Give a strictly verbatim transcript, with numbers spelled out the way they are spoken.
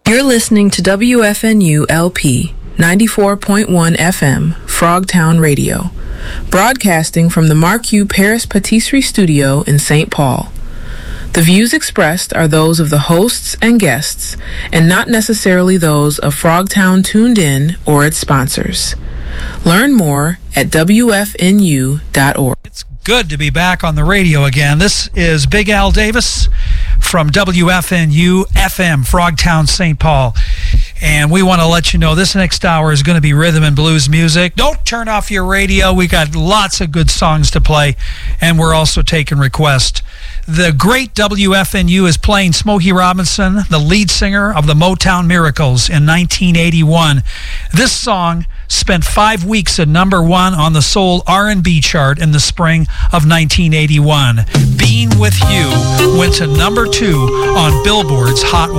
You're listening to W F N U L P ninety-four point one F M, Frogtown Radio, broadcasting from the Marquis Paris Patisserie Studio in Saint Paul. The views expressed are those of the hosts and guests, and not necessarily those of Frogtown Tuned In or its sponsors. Learn more at W F N U dot org. It's good to be back on the radio again. This is Big Al Davis from W F N U F M, Frogtown, Saint Paul. And we want to let you know this next hour is going to be rhythm and blues music. Don't turn off your radio. We got lots of good songs to play, and we're also taking requests. The great W F N U is playing Smokey Robinson, the lead singer of the Motown Miracles, in nineteen eighty-one. This song spent five weeks at number one on the Soul R and B chart in the spring of nineteen eighty-one. Being With You went to number two on Billboard's Hot